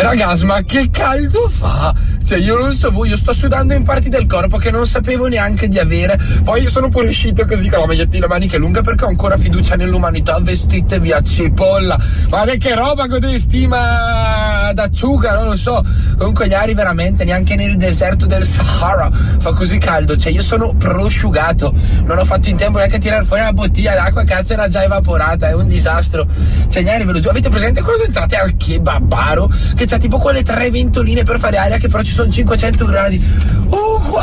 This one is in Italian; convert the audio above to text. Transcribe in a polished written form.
Ragazzi, ma che caldo fa! Cioè, io non so voi, io sto sudando in parti del corpo che non sapevo neanche di avere. Poi io sono pure uscito così con la magliettina a maniche lunghe perché ho ancora fiducia nell'umanità. Vestitevi a cipolla. Guarda che roba, che stima d'acciuga, non lo so. Comunque gli ari veramente, neanche nel deserto del Sahara fa così caldo. Cioè, io sono prosciugato. Non ho fatto in tempo neanche a tirare fuori la bottiglia d'acqua, cazzo, era già evaporata, è un disastro. Cioè, gli ari ve lo giuro. Avete presente quando entrate al kebabaro? Che c'ha tipo quelle 3 ventoline per fare aria, che però ci sono 500 gradi. Oh,